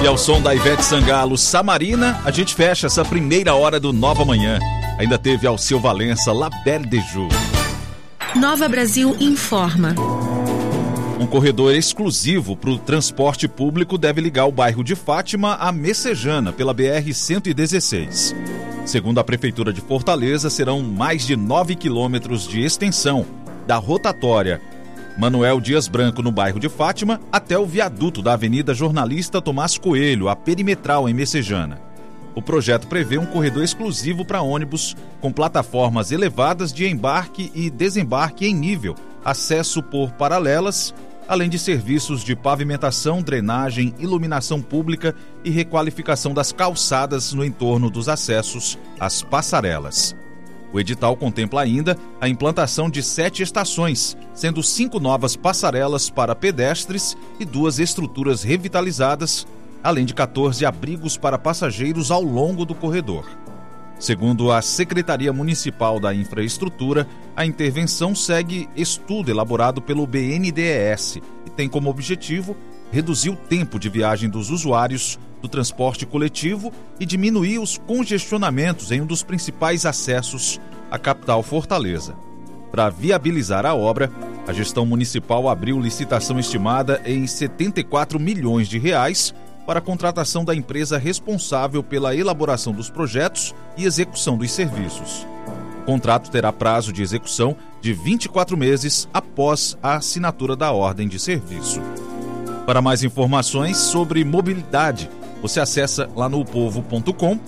E ao som da Ivete Sangalo, Samarina, a gente fecha essa primeira hora do Nova Manhã. Ainda teve Alceu Valença, La Belle de Jour. Nova Brasil informa. Um corredor exclusivo para o transporte público deve ligar o bairro de Fátima a Messejana, pela BR-116. Segundo a Prefeitura de Fortaleza, serão mais de 9 quilômetros de extensão da rotatória Manuel Dias Branco, no bairro de Fátima, até o viaduto da Avenida Jornalista Tomás Coelho, a perimetral em Messejana. O projeto prevê um corredor exclusivo para ônibus com plataformas elevadas de embarque e desembarque em nível, acesso por paralelas, além de serviços de pavimentação, drenagem, iluminação pública e requalificação das calçadas no entorno dos acessos às passarelas. O edital contempla ainda a implantação de 7 estações, sendo 5 novas passarelas para pedestres e 2 estruturas revitalizadas, além de 14 abrigos para passageiros ao longo do corredor. Segundo a Secretaria Municipal da Infraestrutura, a intervenção segue estudo elaborado pelo BNDES e tem como objetivo reduzir o tempo de viagem dos usuários do transporte coletivo e diminuir os congestionamentos em um dos principais acessos à capital Fortaleza. Para viabilizar a obra, a gestão municipal abriu licitação estimada em R$ 74 milhões para a contratação da empresa responsável pela elaboração dos projetos e execução dos serviços. O contrato terá prazo de execução de 24 meses após a assinatura da ordem de serviço. Para mais informações sobre mobilidade, você acessa lá no povo.com.br.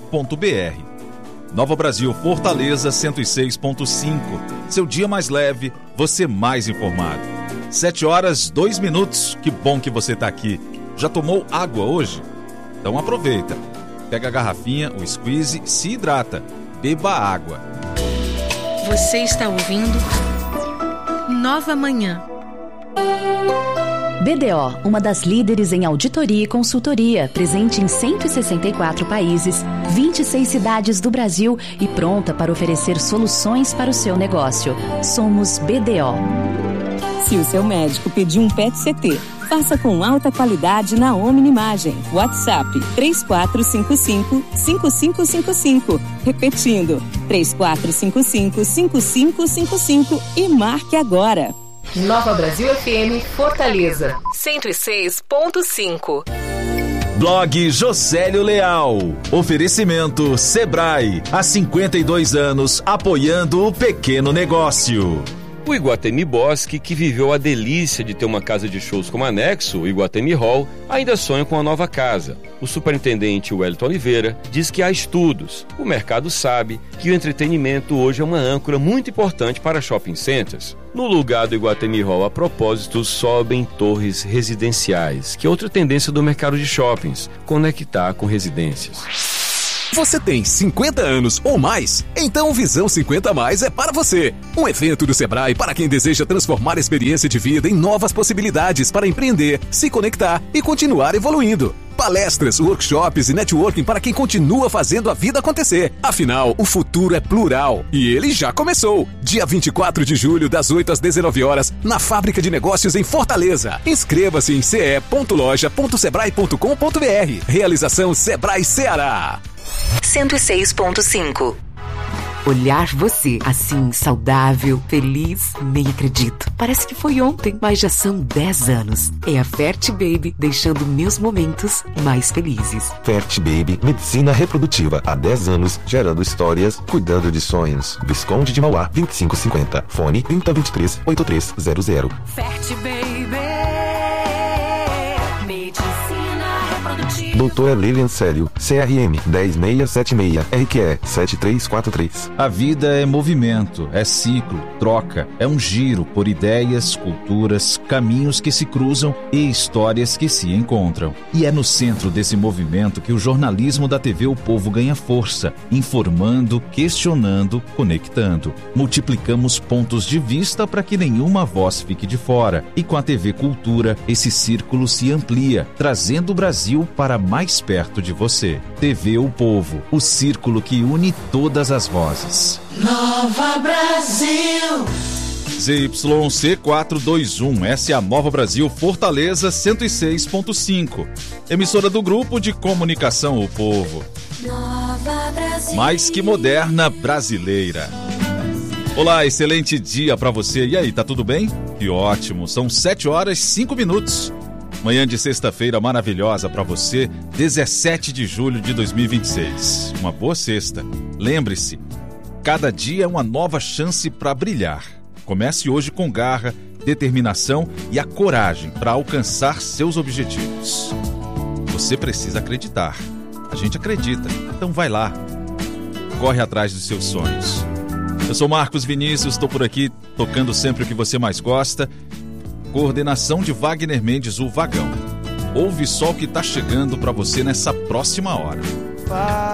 Nova Brasil, Fortaleza 106.5. Seu dia mais leve, você mais informado. 7h02. Que bom que você está aqui. Já tomou água hoje? Então aproveita. Pega a garrafinha, o squeeze, se hidrata. Beba água. Você está ouvindo Nova Manhã. BDO, uma das líderes em auditoria e consultoria, presente em 164 países, 26 cidades do Brasil e pronta para oferecer soluções para o seu negócio. Somos BDO. Se o seu médico pedir um PET-CT, faça com alta qualidade na Omni-Imagem. WhatsApp 3455-5555. Repetindo, 3455-5555 e marque agora. Nova Brasil FM Fortaleza 106.5. Blog Josélio Leal. Oferecimento Sebrae. Há 52 anos apoiando o pequeno negócio. O Iguatemi Bosque, que viveu a delícia de ter uma casa de shows como anexo, o Iguatemi Hall, ainda sonha com a nova casa. O superintendente Wellington Oliveira diz que há estudos. O mercado sabe que o entretenimento hoje é uma âncora muito importante para shopping centers. No lugar do Iguatemi Hall, a propósito, sobem torres residenciais, que é outra tendência do mercado de shoppings, conectar com residências. Você tem 50 anos ou mais? Então o Visão 50 Mais é para você. Um evento do Sebrae para quem deseja transformar a experiência de vida em novas possibilidades para empreender, se conectar e continuar evoluindo. Palestras, workshops e networking para quem continua fazendo a vida acontecer. Afinal, o futuro é plural e ele já começou. Dia 24 de julho, das 8 às 19 horas, na Fábrica de Negócios em Fortaleza. Inscreva-se em ce.loja.sebrae.com.br. Realização Sebrae Ceará. 106.5. Olhar você assim, saudável, feliz, nem acredito. Parece que foi ontem, mas já são 10 anos. É a Fert Baby deixando meus momentos mais felizes. Fert Baby, medicina reprodutiva há 10 anos, gerando histórias, cuidando de sonhos. Visconde de Mauá, 2550. Fone 3023-8300. Fert Baby, medicina reprodutiva. Doutora Lilian Célio, CRM 10676, RQE 7343. A vida é movimento, é ciclo, troca, é um giro por ideias, culturas, caminhos que se cruzam e histórias que se encontram. E é no centro desse movimento que o jornalismo da TV O Povo ganha força, informando, questionando, conectando. Multiplicamos pontos de vista para que nenhuma voz fique de fora. E com a TV Cultura, esse círculo se amplia, trazendo o Brasil para mais perto de você. TV O Povo, o círculo que une todas as vozes. Nova Brasil. ZYC421, essa é a Nova Brasil Fortaleza 106.5. Emissora do Grupo de Comunicação O Povo. Nova Brasil. Mais que moderna, brasileira. Olá, excelente dia pra você. E aí, tá tudo bem? Que ótimo, são 7h05. Manhã de sexta-feira maravilhosa pra você, 17 de julho de 2026. Uma boa sexta. Lembre-se, cada dia é uma nova chance pra brilhar. Comece hoje com garra, determinação e a coragem para alcançar seus objetivos. Você precisa acreditar. A gente acredita, então vai lá. Corre atrás dos seus sonhos. Eu sou Marcos Vinícius, estou por aqui tocando sempre o que você mais gosta. Coordenação de Wagner Mendes, o Vagão. Ouve só o que está chegando para você nessa próxima hora.